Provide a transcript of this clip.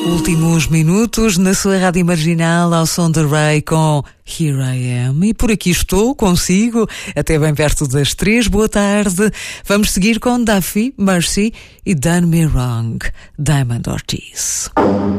Últimos minutos na sua rádio marginal ao som de Ray com Here I Am. E por aqui estou consigo até bem perto das 3. Boa tarde. Vamos seguir com Duffy, Mercy e Done Me Wrong, Diamond Ortiz.